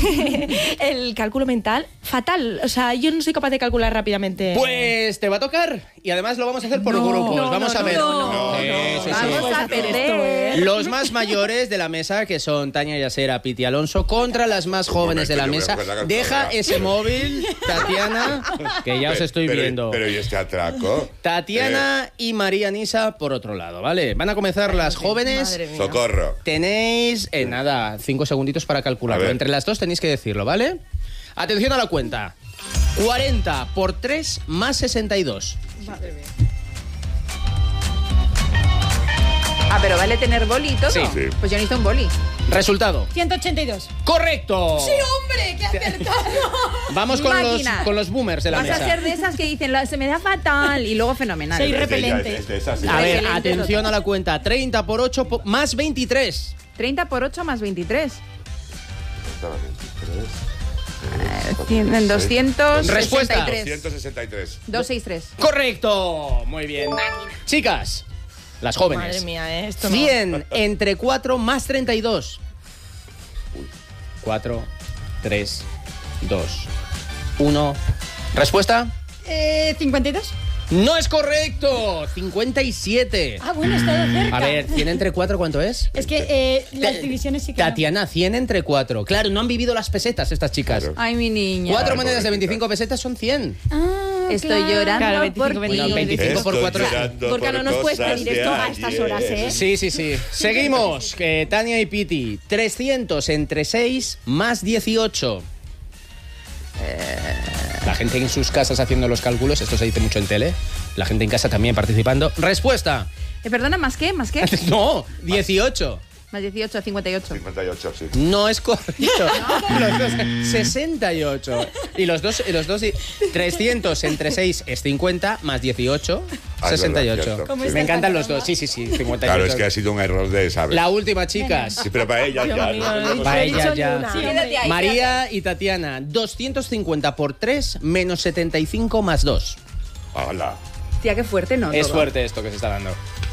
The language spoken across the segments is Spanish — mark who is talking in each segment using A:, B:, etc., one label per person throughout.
A: el cálculo mental, fatal. O sea, yo no soy capaz de calcular rápidamente.
B: Pues te va a tocar y además lo vamos a hacer por grupos. Vamos a ver.
A: Vamos a perder.
B: Los más mayores de la mesa, que son Tania Yasera, Piti Alonso, contra las más jóvenes de la mesa. Deja ese móvil, Tatiana, que ya os estoy viendo.
C: Pero ¿y este atraco?
B: Tatiana y María Nisa por otro lado, ¿vale? Van a comenzar las jóvenes.
C: Socorro.
B: Tenéis, 5 segunditos para calcularlo. Entre las dos tenéis que decirlo, ¿vale? Atención a la cuenta. 40 por 3 más 62.
D: Madre mía. Pero vale tener boli y todo.
B: Sí.
D: Pues yo necesito un boli.
B: Resultado.
E: 182.
B: ¡Correcto!
E: ¡Sí, hombre! ¡Qué acertado!
B: Vamos con los boomers de la mesa.
D: Vas a ser de esas que dicen, se me da fatal y luego fenomenal.
E: Soy repelente.
B: A ver, atención a la cuenta. 30 por 8 más 23.
D: 30 por 8 más 23. 263.
B: Respuesta.
C: 263.
D: 263.
B: Correcto. Muy bien. Chicas, las jóvenes.
A: Madre mía, esto no.
B: 100 entre 4 más 32. 4, 3, 2, 1. ¿Respuesta?
E: 52.
B: ¡No es correcto! 57.
E: Ah, bueno, he estado cerca.
B: A ver, 100 entre 4, ¿cuánto es?
E: Es que las divisiones sí que
B: Tatiana, 100 entre 4. Claro, no han vivido las pesetas estas chicas.
C: Claro.
D: Ay, mi niña.
B: 4 monedas de 25 pesetas son 100.
D: Estoy llorando
A: Claro, 25,
D: por ti.
B: 25 por 4.
A: Porque no nos puedes pedir esto a estas horas, ¿eh?
B: Sí. Seguimos. Tania y Piti. 300 entre 6 más 18. La gente en sus casas haciendo los cálculos, esto se dice mucho en tele. La gente en casa también participando. Respuesta.
D: Perdona, ¿más qué? ¿Más qué?
B: No, 18.
D: Más 18, 58.
C: 58, sí.
B: No es correcto. Los dos, 68. Y los dos, 300 entre 6 es 50, más 18,
C: Ah,
B: 68.
C: es verdad,
B: Me encantan los dos, sí, 58.
C: Claro, es que ha sido un error de, ¿sabes?
B: La última, chicas.
C: Sí, pero para ella ya.
B: Para ella ya.
D: Sí, quédate ahí,
B: María y Tatiana, 250 por 3 menos 75 más 2.
C: ¡Hala!
D: Tía, qué fuerte, ¿no?
B: Es
D: Todo.
B: fuerte esto que se está dando.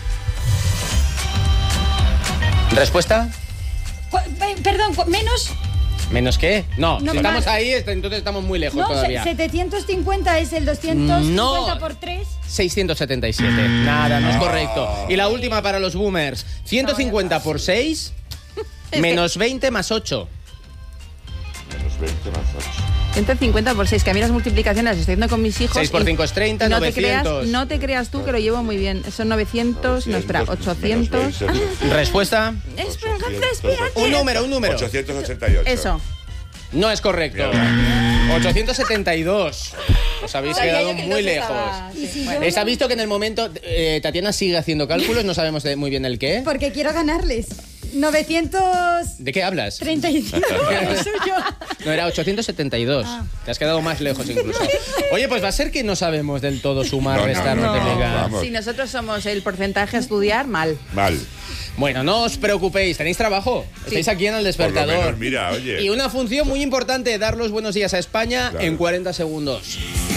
B: ¿Respuesta?
E: Perdón, menos.
B: ¿Menos qué? No,
E: No,
B: si estamos
E: más.
B: ahí, entonces estamos muy lejos
E: No,
B: todavía.
E: 750 es el 250
B: No.
E: por 3.
B: 677. Nada, no es correcto. Y la última para los boomers. 150 por 6 menos 20 más 8.
C: Menos 20 más 8.
D: 150 por 6, que a mí las multiplicaciones las estoy haciendo con mis hijos.
B: 6 por 5 es 30,
D: no
B: 900.
D: no te creas tú que lo llevo muy bien. Son 900, no, espera, 800.
B: ¿Respuesta?
D: Espérate.
B: Un número.
C: 888.
D: Eso.
B: No es correcto. 872. Os habéis quedado muy lejos. ¿Ha visto que en el momento Tatiana sigue haciendo cálculos? No sabemos muy bien el qué.
E: Porque quiero ganarles. 935.
B: ¿De qué hablas?
E: Lo suyo.
B: No, era 872. Te has quedado más lejos incluso. Oye, pues va a ser que no sabemos del todo sumar, restar, multiplicar.
C: Vamos.
D: Si nosotros somos el porcentaje a estudiar, mal.
C: Mal.
B: Bueno, no os preocupéis, tenéis trabajo. Estáis aquí en El Despertador.
C: Por lo menos, mira, oye.
B: Y una función muy importante, dar los buenos días a España
C: Claro.
B: en 40 segundos.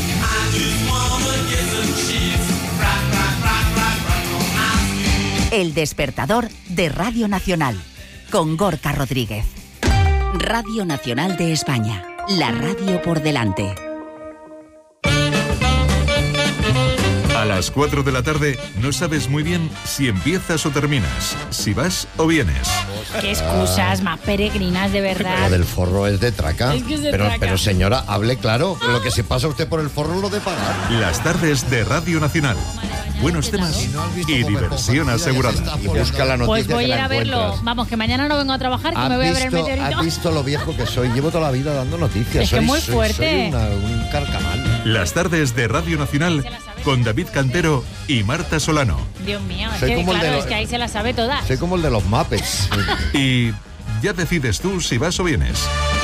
F: El Despertador de Radio Nacional, con Gorka Rodríguez. Radio Nacional de España, la radio por delante.
G: A las 4 de la tarde no sabes muy bien si empiezas o terminas, si vas o vienes.
E: Qué excusas más peregrinas, de verdad.
H: Lo del forro es de traca.
E: Es que es de
H: pero,
E: traca.
H: pero señora, hable claro. Lo que se pasa usted por el forro lo de pagar.
G: Las tardes de Radio Nacional. Buenos temas y diversión asegurada.
H: Y busca la noticia
E: Pues voy
H: que
E: a ir
H: la
E: a verlo.
H: encuentras.
E: Vamos, que mañana no vengo a trabajar, que me voy a ver el meteorito.
H: ¿Has visto lo viejo que soy? Llevo toda la vida dando noticias.
E: Es que
H: soy,
E: muy
H: soy-
E: fuerte.
H: Soy un carcamal.
G: Las tardes de Radio Nacional con David Cantero y Marta Solano.
E: Dios mío, es
H: Soy
E: que,
H: como el de
E: claro,
H: los-
E: es que ahí se la sabe toda.
H: Soy como el de los Muppets.
G: Y ya decides tú si vas o vienes.